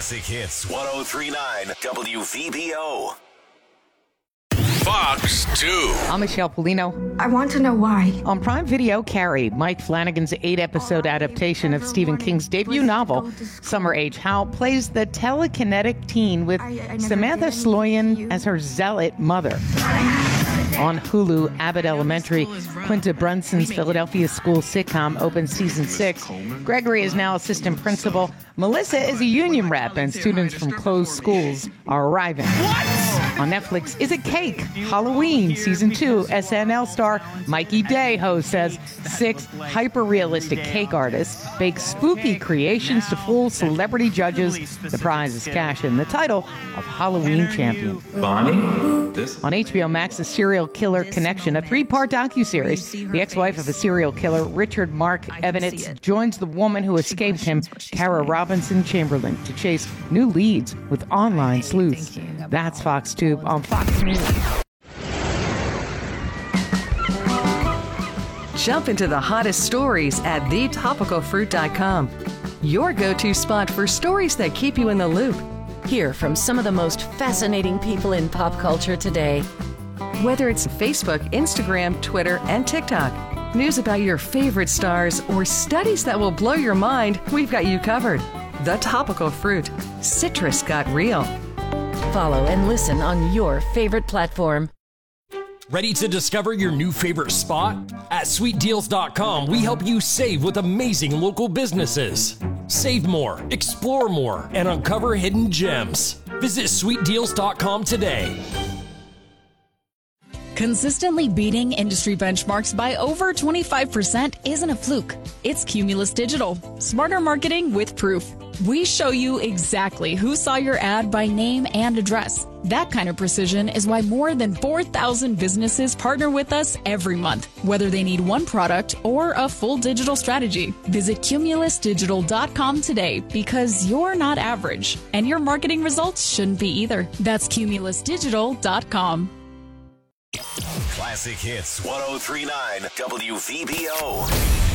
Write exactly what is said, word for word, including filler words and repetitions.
Classic Hits one oh three point nine W V B O. Fox two. I'm Michelle Polino. I want to know why. On Prime Video, Carrie, Mike Flanagan's eight-episode adaptation of Stephen King's debut novel, Summer Age Hal, plays the telekinetic teen with Samantha Sloyan as her zealot mother. On Hulu, Abbott Elementary, Quinta Brunson's Philadelphia school sitcom opens season six. Gregory is now assistant principal. Melissa is a union rep, and students from closed schools are arriving. What? On Netflix, Is It Cake? Halloween, season two. S N L star Mikey Day hosts as six hyper-realistic cake artists bake spooky creations to fool celebrity judges. The prize is cash in the title of Halloween champion. Bonnie? This? On H B O Max's Serial Killer Connection, a three-part docuseries, the ex-wife of a serial killer, Richard Mark Evanitz, joins the woman who escaped him, Kara Robinson Chamberlain, to chase new leads with online sleuths. That's Fox Tube on Fox News. Jump into the hottest stories at the topical fruit dot com. Your go-to spot for stories that keep you in the loop. Hear from some of the most fascinating people in pop culture today. Whether it's Facebook, Instagram, Twitter, and TikTok, news about your favorite stars, or studies that will blow your mind, we've got you covered. The Topical Fruit. Citrus got real. Follow and listen on your favorite platform. Ready to discover your new favorite spot? At sweet deals dot com, we help you save with amazing local businesses. Save more, explore more, and uncover hidden gems. Visit sweet deals dot com today. Consistently beating industry benchmarks by over twenty-five percent isn't a fluke. It's Cumulus Digital. Smarter marketing with proof. We show you exactly who saw your ad by name and address. That kind of precision is why more than four thousand businesses partner with us every month, whether they need one product or a full digital strategy. Visit cumulus digital dot com today, because you're not average, and your marketing results shouldn't be either. That's cumulus digital dot com. Classic Hits one oh three point nine W V B O.